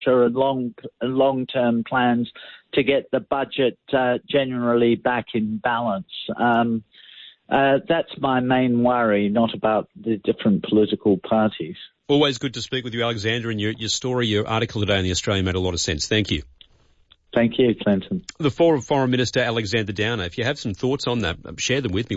and long-term plans to get the budget generally back in balance. That's my main worry, not about the different political parties. Always good to speak with you, Alexander, and your story, your article today in The Australian made a lot of sense. Thank you. Thank you, Clinton. The Foreign Minister, Alexander Downer, if you have some thoughts on that, share them with me,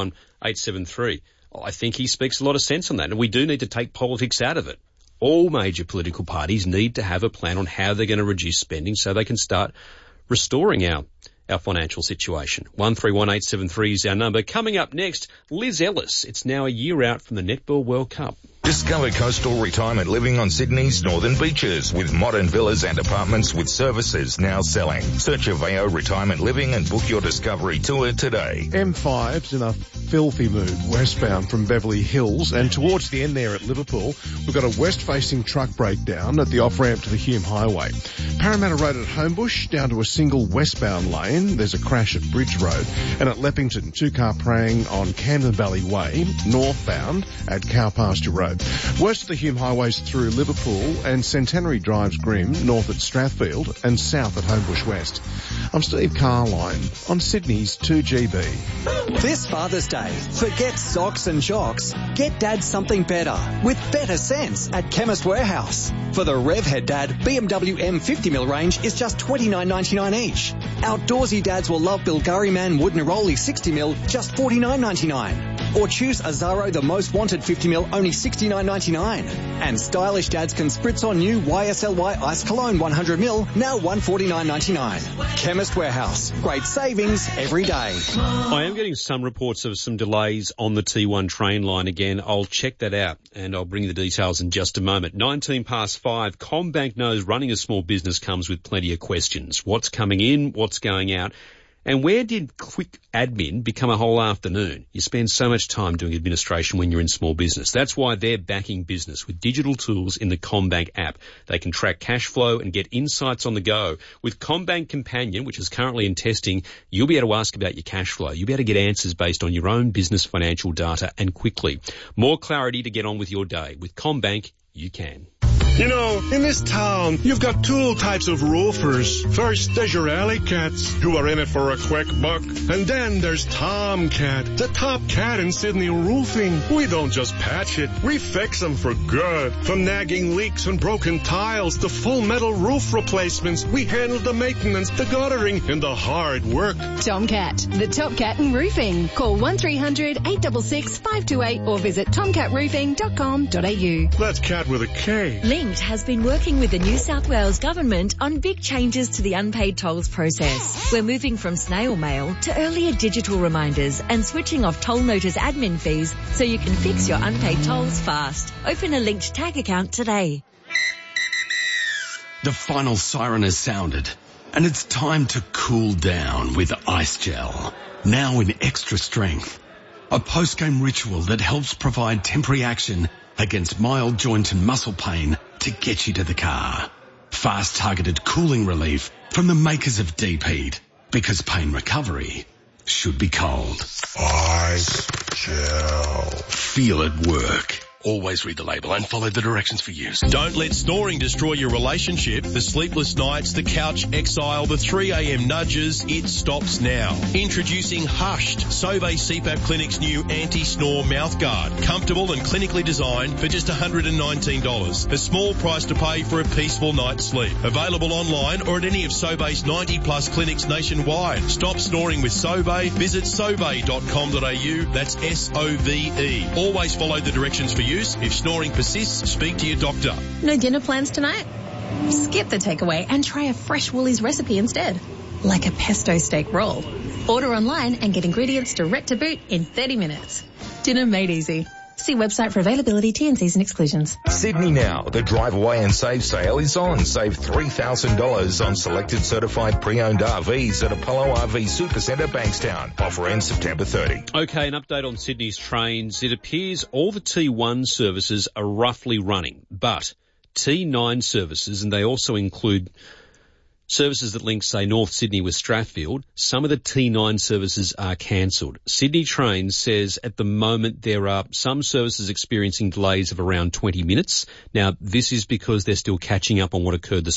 131873. I think he speaks a lot of sense on that, and we do need to take politics out of it. All major political parties need to have a plan on how they're going to reduce spending so they can start restoring our financial situation. 131873 is our number. Coming up next, Liz Ellis. It's now a year out from the Netball World Cup. Discover coastal retirement living on Sydney's northern beaches with modern villas and apartments with services now selling. Search Aveo Retirement Living and book your discovery tour today. M5's in a filthy mood westbound from Beverly Hills, and towards the end there at Liverpool, we've got a west-facing truck breakdown at the off-ramp to the Hume Highway. Parramatta Road at Homebush down to a single westbound lane. There's a crash at Bridge Road. And at Leppington, two-car praying on Camden Valley Way, northbound at Cow Pasture Road. West of the Hume Highways through Liverpool and Centenary Drives Grim, north at Strathfield and south at Homebush West. I'm Steve Carline on Sydney's 2GB. This Father's Day, forget socks and jocks. Get Dad something better with better sense at Chemist Warehouse. For the Revhead Dad, BMW M50mm range is just $29.99 each. Outdoorsy dads will love Bilgari Man Wood Neroli 60mm, just $49.99. Or choose Azaro The Most Wanted 50mm, only $69.99. And stylish dads can spritz on new YSLY Ice Cologne 100ml, now $149.99. Chemist Warehouse. Great savings every day. I am getting some reports of some delays on the T1 train line again. I'll check that out and I'll bring you the details in just a moment. 5:19. CommBank knows running a small business comes with plenty of questions. What's coming in? What's going out? And where did quick admin become a whole afternoon? You spend so much time doing administration when you're in small business. That's why they're backing business with digital tools in the CommBank app. They can track cash flow and get insights on the go. With CommBank Companion, which is currently in testing, you'll be able to ask about your cash flow. You'll be able to get answers based on your own business financial data and quickly. More clarity to get on with your day. With CommBank, you can. You know, in this town, you've got two types of roofers. First, there's your alley cats, who are in it for a quick buck. And then there's Tomcat, the top cat in Sydney roofing. We don't just patch it, we fix them for good. From nagging leaks and broken tiles to full metal roof replacements, we handle the maintenance, the guttering, and the hard work. Tomcat, the top cat in roofing. Call 1300 866 528 or visit tomcatroofing.com.au. That's cat with a K. Linked has been working with the New South Wales Government on big changes to the unpaid tolls process. We're moving from snail mail to earlier digital reminders and switching off toll notice admin fees so you can fix your unpaid tolls fast. Open a Linked tag account today. The final siren has sounded, and it's time to cool down with Ice Gel. Now in extra strength. A post-game ritual that helps provide temporary action against mild joint and muscle pain to get you to the car. Fast targeted cooling relief from the makers of Deep Heat, because pain recovery should be cold. Ice Gel. Feel it work. Always read the label and follow the directions for use. Don't let snoring destroy your relationship. The sleepless nights, the couch exile, the 3 a.m. nudges, it stops now. Introducing Hushed, Sobe CPAP Clinic's new anti-snore mouthguard. Comfortable and clinically designed for just $119. A small price to pay for a peaceful night's sleep. Available online or at any of Sobe's 90-plus clinics nationwide. Stop snoring with Sobe. Visit sobe.com.au. That's S-O-V-E. Always follow the directions for use. If snoring persists, speak to your doctor. No dinner plans tonight? Skip the takeaway and try a fresh Woolies recipe instead, like a pesto steak roll. Order online and get ingredients direct to boot in 30 minutes. Dinner made easy. See website for availability, T&Cs and exclusions. Sydney Now, the Drive Away and Save sale is on. Save $3,000 on selected certified pre-owned RVs at Apollo RV Supercentre, Bankstown. Offer ends September 30. Okay, an update on Sydney's trains. It appears all the T1 services are roughly running, but T9 services, and they also include Services that link, say, North Sydney with Strathfield, some of the T9 services are cancelled. Sydney Trains says at the moment there are some services experiencing delays of around 20 minutes. Now, this is because they're still catching up on what occurred this